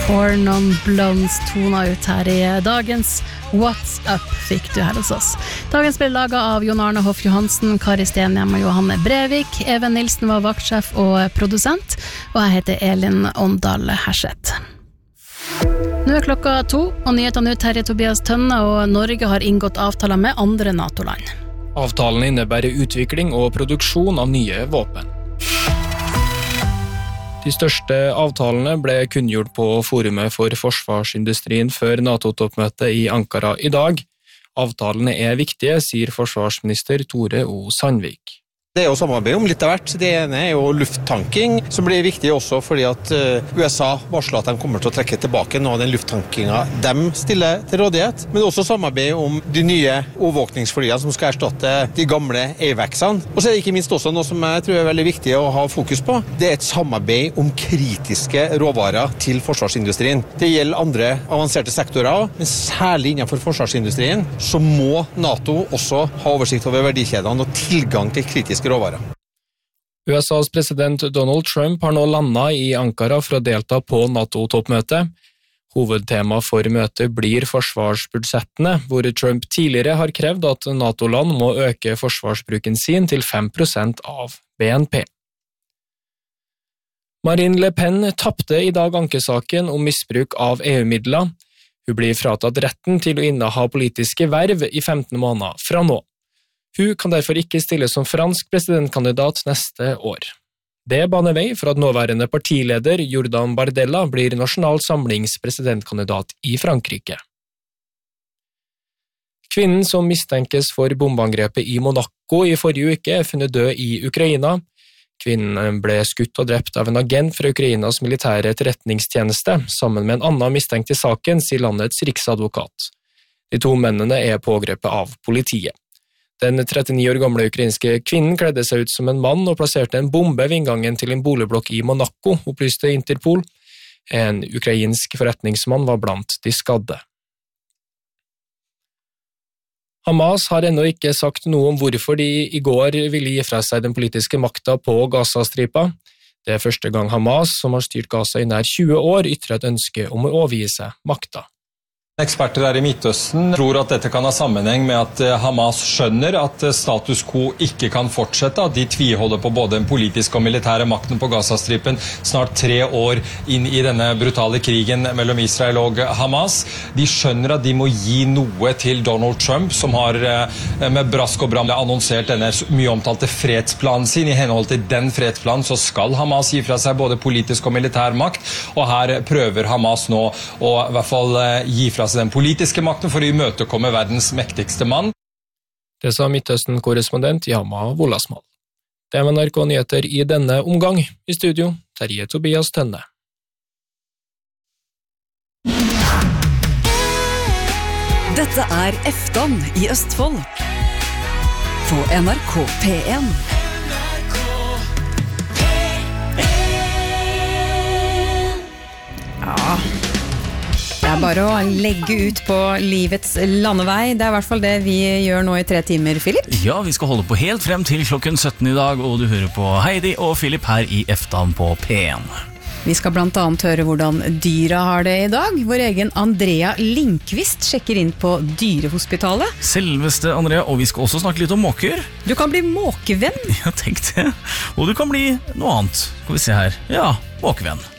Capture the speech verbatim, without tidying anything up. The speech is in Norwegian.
Four Non-Blondes tona ut her i dagens What's Up fikk du her hos oss. Dagens ble laget av Jon Arne Hoff Johansen, Kari Stenhjem og Johanne Brevik. Even Nilsen var vaktsjef og produsent, og jeg heter Elin Åndal Herseth. Nå er klokka to, og nyhetene ut her i Tobias Tønne, og Norge har inngått avtaler med andre NATO-land. Avtalen innebærer utvikling og produksjon av nye våpen. De største avtalene ble kunngjort på forumet for forsvarsindustrien før NATO-toppmøtet i Ankara i dag. Avtalene er viktige, sier forsvarsminister Tore O. Sandvik. Det er jo samarbeid om litt av hvert. Det ene er jo lufttanking, som blir viktig også fordi at U S A varsler at de kommer til å trekke tilbake noe av den lufttankinga de stiller til rådighet. Men også samarbeid om de nye overvåkningsflyene som skal erstatte de gamle AVAX-ene. Og så er det ikke minst også noe som jeg tror er veldig viktig å ha fokus på. Det er et samarbeid om kritiske råvarer til forsvarsindustrien. Det gjelder andre avanserte sektorer, men særlig innenfor forsvarsindustrien så må NATO også ha oversikt over verdikjedene og tilgang til kritiske råvarer. U S A's president Donald Trump har nå landet i Ankara for å delta på NATO-toppmøtet. Hovedtema for møtet blir forsvarsbudsjettene, hvor Trump tidligere har krevd at NATO-land må øke forsvarsbruken sin til fem prosent av B N P. Marine Le Pen tappte i dag ankesaken om misbruk av E U-midler. Hun blir fratatt retten til å inneha politiske verv i femten måneder fra nå. Hun kan derfor ikke stille som fransk presidentkandidat neste år. Det baner vei for at nåværende partileder Jordan Bardella blir Nasjonal Samlings presidentkandidat i Frankrike. Kvinnen som mistenkes for bombeangrepet i Monaco i forrige uke er funnet død i Ukraina. Kvinnen ble skutt og drept av en agent fra Ukrainas militære etterretningstjeneste, sammen med en annen mistenkt i saken, sier landets riksadvokat. De to mennene er pågrepet av politiet. Den trettini år gamle ukrainske kvinnen kledde seg ut som en mann og plasserte en bombe ved inngangen til en boligblokk i Monaco, opplyste Interpol. En ukrainsk forretningsmann var blant de skadde. Hamas har ennå ikke sagt noe om hvorfor de i går ville gi fra seg den politiske makta på Gaza-stripa. Det er første gang Hamas, som har styrt Gaza i nær tjue år, ytrer et ønske om å overgi seg makta. Eksperter her i Midtøsten tror at dette kan ha sammenheng med at Hamas skjønner at status quo ikke kan fortsette, at de tviholder på både den politiske og militære makten på Gazastripen snart tre år inn i denne brutale krigen mellom Israel og Hamas. De skjønner at de må gi noe til Donald Trump, som har med brask og bram annonsert denne mye omtalte fredsplanen sin. I henhold til den fredsplanen så skal Hamas gi fra seg både politisk og militær makt, og her prøver Hamas nå å i hvert fall gi fra seg den politiske makten for å imøtekomme verdens mektigste mann. Det sa Midtøsten-korrespondent Yama Wolasmal. Det var N R K-nyheter i denne omgang. I studio, Terje Tobias Tønne. Dette er Efton i Østfold. På N R K P en. Ja, det er bare å legge ut på livets landevei. Det er i hvert fall det vi gjør nå i tre timer, Philip. Ja, vi skal holde på helt frem til klokken sytten i dag, og du hører på Heidi og Philip her i Eftan på P en. Vi skal blant annet høre hvordan dyra har det i dag. Vår egen Andrea Lindqvist sjekker inn på dyrehospitalet. Selveste Andrea, og vi skal også snakke litt om måker. Du kan bli måkevenn. Ja, tenk det. Og du kan bli noe annet. Skal vi se her. Ja, måkevenn.